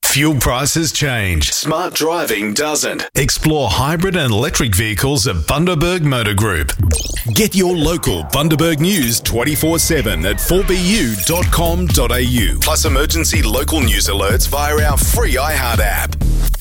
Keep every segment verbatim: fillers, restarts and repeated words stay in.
Fuel prices change. Smart driving doesn't. Explore hybrid and electric vehicles at Bundaberg Motor Group. Get your local Bundaberg news twenty-four seven at four b u dot com dot a u. Plus emergency local news alerts via our free iHeart app.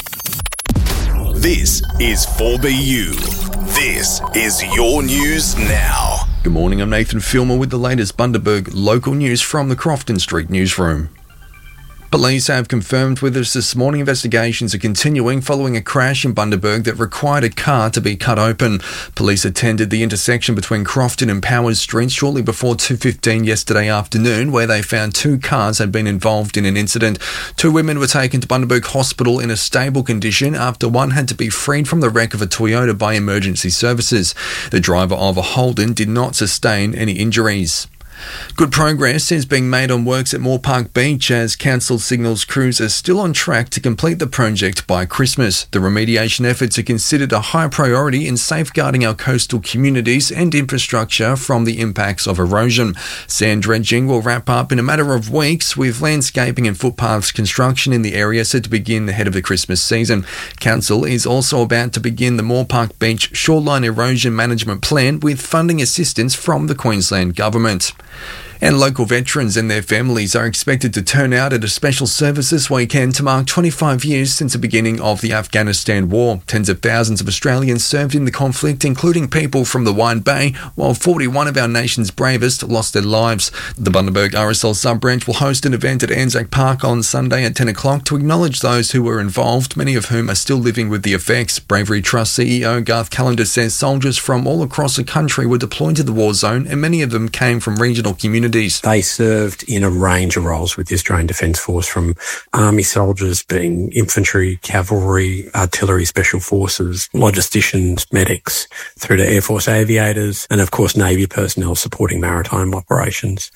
This is four B U. This is your news now. Good morning, I'm Nathan Filmer with the latest Bundaberg local news from the Crofton Street newsroom. Police have confirmed with us this morning investigations are continuing following a crash in Bundaberg that required a car to be cut open. Police attended the intersection between Crofton and Powers Streets shortly before two fifteen yesterday afternoon, where they found two cars had been involved in an incident. Two women were taken to Bundaberg Hospital in a stable condition after one had to be freed from the wreck of a Toyota by emergency services. The driver of a Holden did not sustain any injuries. Good progress is being made on works at Moore Park Beach as council signals crews are still on track to complete the project by Christmas. The remediation efforts are considered a high priority in safeguarding our coastal communities and infrastructure from the impacts of erosion. Sand dredging will wrap up in a matter of weeks, with landscaping and footpaths construction in the area set to begin ahead of the Christmas season. Council is also about to begin the Moore Park Beach Shoreline Erosion Management Plan with funding assistance from the Queensland Government. And local veterans and their families are expected to turn out at a special service this weekend to mark twenty-five years since the beginning of the Afghanistan War. Tens of thousands of Australians served in the conflict, including people from the Wide Bay, while forty-one of our nation's bravest lost their lives. The Bundaberg R S L sub-branch will host an event at Anzac Park on Sunday at ten o'clock to acknowledge those who were involved, many of whom are still living with the effects. Bravery Trust C E O Garth Callender says soldiers from all across the country were deployed to the war zone, and many of them came from regional communities. They served in a range of roles with the Australian Defence Force, from army soldiers being infantry, cavalry, artillery, special forces, logisticians, medics, through to Air Force aviators, and of course Navy personnel supporting maritime operations.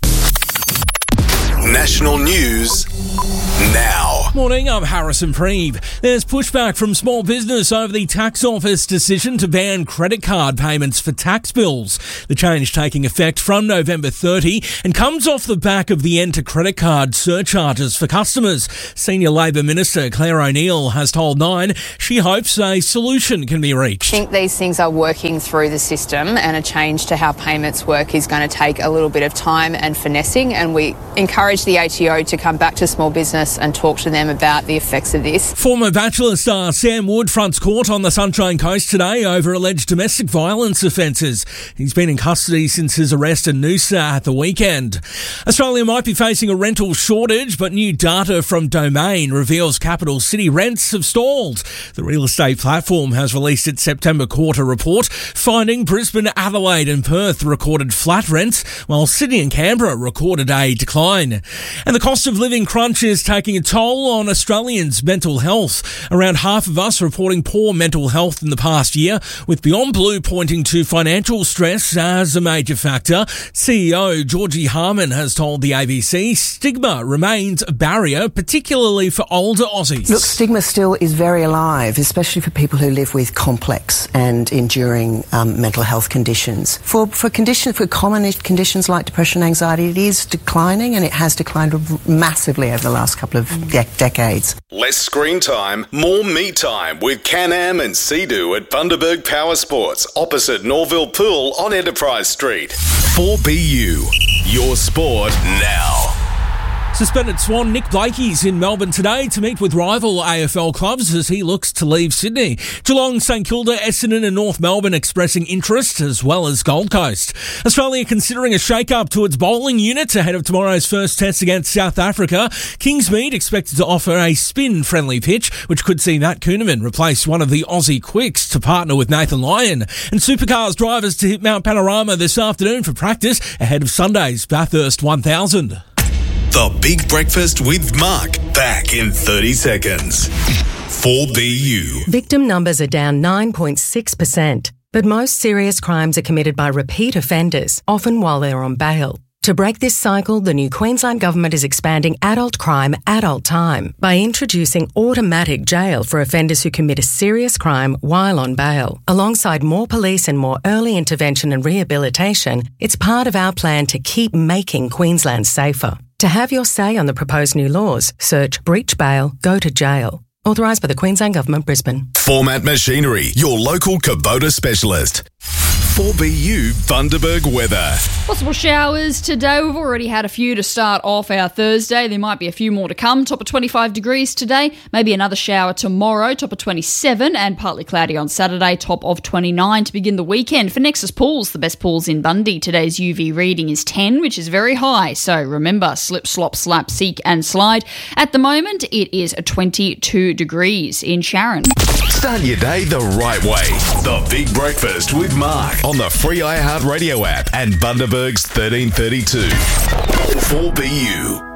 National news now. Morning, I'm Harrison Preeve. There's pushback from small business over the tax office decision to ban credit card payments for tax bills. The change taking effect from November thirtieth and comes off the back of the end to credit card surcharges for customers. Senior Labor Minister Claire O'Neill has told Nine she hopes a solution can be reached. I think these things are working through the system, and a change to how payments work is going to take a little bit of time and finessing, and we encourage the A T O to come back to small business and talk to them about the effects of this. Former Bachelor star Sam Wood fronts court on the Sunshine Coast today over alleged domestic violence offences. He's been in custody since his arrest in Noosa at the weekend. Australia might be facing a rental shortage, but new data from Domain reveals capital city rents have stalled. The real estate platform has released its September quarter report, finding Brisbane, Adelaide and Perth recorded flat rents, while Sydney and Canberra recorded a decline. And the cost of living crunch is taking a toll on Australians' mental health. Around half of us reporting poor mental health in the past year, with Beyond Blue pointing to financial stress as a major factor. C E O Georgie Harman has told the A B C stigma remains a barrier, particularly for older Aussies. Look, stigma still is very alive, especially for people who live with complex and enduring um, mental health conditions. For for conditions, for common conditions like depression and anxiety, it is declining, and it has declined massively over the last couple of de- decades. Less screen time, more me time with Can-Am and Sea-Doo at Bundaberg Power Sports, opposite Norville Pool on Enterprise Street. four B U, your sport now. Suspended Swan Nick Blakey's in Melbourne today to meet with rival A F L clubs as he looks to leave Sydney. Geelong, St Kilda, Essendon and North Melbourne expressing interest, as well as Gold Coast. Australia considering a shake-up to its bowling unit ahead of tomorrow's first test against South Africa. Kingsmead expected to offer a spin-friendly pitch, which could see Matt Kuhneman replace one of the Aussie quicks to partner with Nathan Lyon. And Supercars drivers to hit Mount Panorama this afternoon for practice ahead of Sunday's Bathurst one thousand. The Big Breakfast with Mark, back in thirty seconds. four B U. Victim numbers are down nine point six percent, but most serious crimes are committed by repeat offenders, often while they're on bail. To break this cycle, the new Queensland Government is expanding adult crime, adult time by introducing automatic jail for offenders who commit a serious crime while on bail. Alongside more police and more early intervention and rehabilitation, it's part of our plan to keep making Queensland safer. To have your say on the proposed new laws, search breach bail, go to jail. Authorised by the Queensland Government, Brisbane. Format Machinery, your local Kubota specialist. four B U Bundaberg weather. Possible showers today. We've already had a few to start off our Thursday. There might be a few more to come. Top of twenty-five degrees today. Maybe another shower tomorrow. Top of twenty-seven and partly cloudy on Saturday. Top of twenty-nine to begin the weekend. For Nexus Pools, the best pools in Bundy, today's U V reading is ten, which is very high. So remember, slip, slop, slap, seek and slide. At the moment, it is twenty-two degrees in Sharon. Start your day the right way. The Big Breakfast with Mark on the free iHeartRadio app and Bundaberg's thirteen thirty-two. four B U.